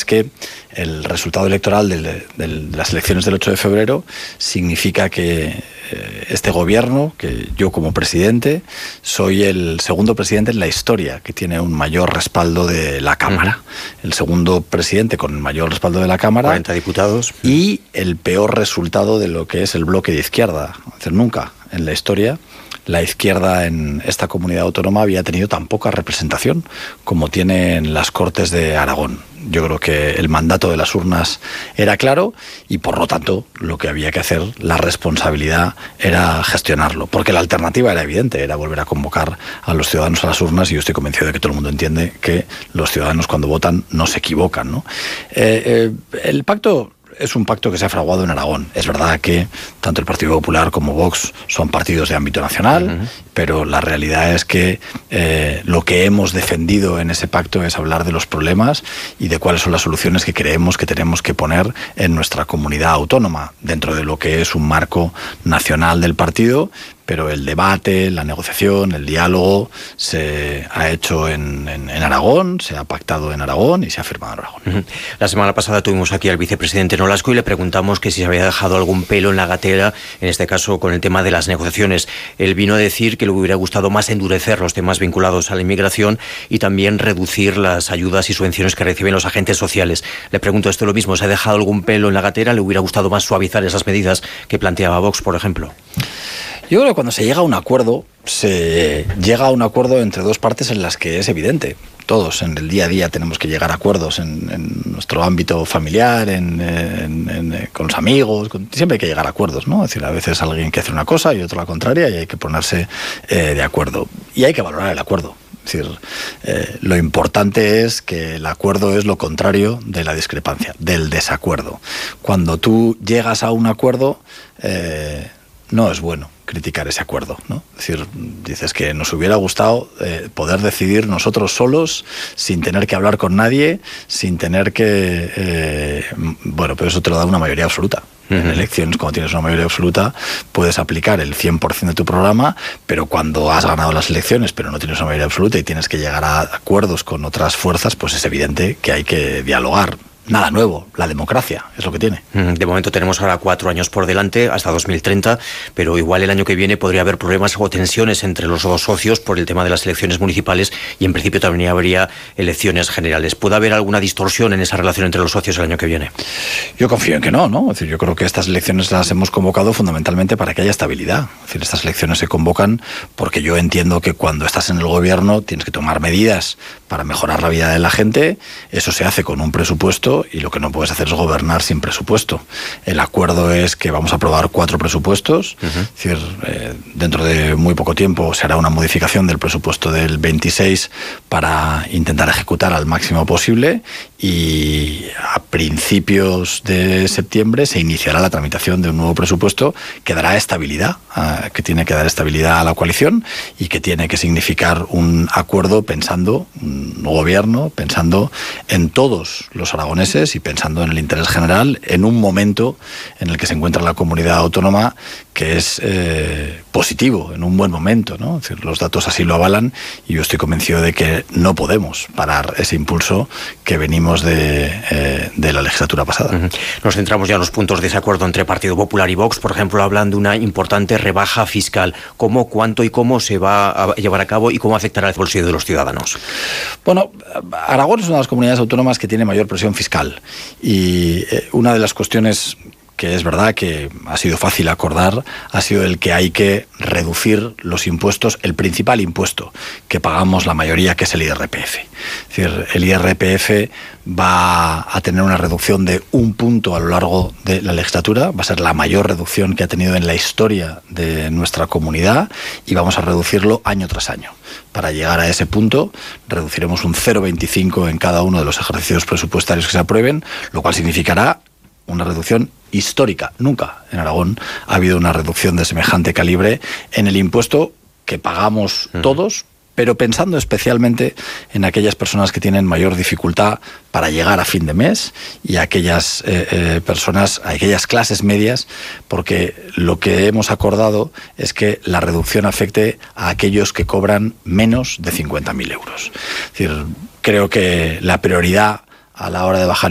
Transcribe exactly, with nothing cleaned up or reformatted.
es que el resultado electoral de, de, de las elecciones del ocho de febrero significa que eh, este gobierno, que yo como presidente, soy el segundo presidente en la historia que tiene un mayor respaldo de la Cámara. Uh-huh. El segundo presidente con mayor respaldo de la Cámara. cuarenta diputados. Y el peor resultado de lo que es el bloque de izquierda. Es decir, nunca en la historia la izquierda en esta comunidad autónoma había tenido tan poca representación como tiene en las Cortes de Aragón. Yo creo que el mandato de las urnas era claro y, por lo tanto, lo que había que hacer, la responsabilidad, era gestionarlo. Porque la alternativa era evidente, era volver a convocar a los ciudadanos a las urnas, y yo estoy convencido de que todo el mundo entiende que los ciudadanos, cuando votan, no se equivocan, ¿no? Eh, eh, el pacto es un pacto que se ha fraguado en Aragón. Es verdad que tanto el Partido Popular como Vox son partidos de ámbito nacional, uh-huh. pero la realidad es que eh, lo que hemos defendido en ese pacto es hablar de los problemas y de cuáles son las soluciones que creemos que tenemos que poner en nuestra comunidad autónoma, dentro de lo que es un marco nacional del partido. Pero el debate, la negociación, el diálogo se ha hecho en, en, en Aragón, se ha pactado en Aragón y se ha firmado en Aragón. Uh-huh. La semana pasada tuvimos aquí al vicepresidente Nolasco y le preguntamos que si se había dejado algún pelo en la gatera, en este caso con el tema de las negociaciones. Él vino a decir que le hubiera gustado más endurecer los temas vinculados a la inmigración y también reducir las ayudas y subvenciones que reciben los agentes sociales. Le pregunto esto lo mismo, ¿se ha dejado algún pelo en la gatera? ¿Le hubiera gustado más suavizar esas medidas que planteaba Vox, por ejemplo? Yo creo que cuando se llega a un acuerdo, se llega a un acuerdo entre dos partes en las que es evidente. Todos en el día a día tenemos que llegar a acuerdos en, en nuestro ámbito familiar, en, en, en, con los amigos, con, siempre hay que llegar a acuerdos, ¿no? Es decir, a veces alguien quiere hacer una cosa y otro la contraria y hay que ponerse eh, de acuerdo. Y hay que valorar el acuerdo. Es decir, eh, lo importante es que el acuerdo es lo contrario de la discrepancia, del desacuerdo. Cuando tú llegas a un acuerdo, eh, no es bueno criticar ese acuerdo, ¿no? Es decir, dices que nos hubiera gustado eh, poder decidir nosotros solos, sin tener que hablar con nadie, sin tener que... Eh, bueno, pero eso te lo da una mayoría absoluta. Uh-huh. En elecciones, cuando tienes una mayoría absoluta, puedes aplicar el cien por ciento de tu programa, pero cuando has ganado las elecciones, pero no tienes una mayoría absoluta y tienes que llegar a acuerdos con otras fuerzas, pues es evidente que hay que dialogar. Nada nuevo, la democracia es lo que tiene. De momento tenemos ahora cuatro años por delante, hasta dos mil treinta, pero igual el año que viene podría haber problemas o tensiones entre los dos socios por el tema de las elecciones municipales y en principio también habría elecciones generales. ¿Puede haber alguna distorsión en esa relación entre los socios el año que viene? Yo confío en que no, ¿no? Es decir, yo creo que estas elecciones las hemos convocado fundamentalmente para que haya estabilidad. Es decir, estas elecciones se convocan porque yo entiendo que cuando estás en el gobierno tienes que tomar medidas para mejorar la vida de la gente. Eso se hace con un presupuesto y lo que no puedes hacer es gobernar sin presupuesto. El acuerdo es que vamos a aprobar cuatro presupuestos, uh-huh. es decir, eh, dentro de muy poco tiempo se hará una modificación del presupuesto del veintiséis para intentar ejecutar al máximo posible y a principios de septiembre se iniciará la tramitación de un nuevo presupuesto que dará estabilidad, eh, que tiene que dar estabilidad a la coalición y que tiene que significar un acuerdo pensando, un gobierno pensando en todos los aragoneses y pensando en el interés general en un momento en el que se encuentra la comunidad autónoma que es eh, positivo, en un buen momento, ¿no? Es decir, los datos así lo avalan y yo estoy convencido de que no podemos parar ese impulso que venimos de, eh, de la legislatura pasada. Uh-huh. Nos centramos ya en los puntos de desacuerdo entre Partido Popular y Vox. Por ejemplo, hablan de una importante rebaja fiscal. ¿Cómo, cuánto y cómo se va a llevar a cabo y cómo afectará el bolsillo de los ciudadanos? Bueno, Aragón es una de las comunidades autónomas que tiene mayor presión fiscal y eh, una de las cuestiones que es verdad que ha sido fácil acordar, ha sido el que hay que reducir los impuestos, el principal impuesto que pagamos la mayoría, que es el I R P F. Es decir, el I R P F va a tener una reducción de un punto a lo largo de la legislatura, va a ser la mayor reducción que ha tenido en la historia de nuestra comunidad y vamos a reducirlo año tras año. Para llegar a ese punto, reduciremos un cero coma veinticinco en cada uno de los ejercicios presupuestarios que se aprueben, lo cual significará una reducción histórica. Nunca en Aragón ha habido una reducción de semejante calibre en el impuesto que pagamos uh-huh. todos, pero pensando especialmente en aquellas personas que tienen mayor dificultad para llegar a fin de mes y aquellas eh, eh, personas, aquellas clases medias, porque lo que hemos acordado es que la reducción afecte a aquellos que cobran menos de cincuenta mil euros. Es decir, creo que la prioridad a la hora de bajar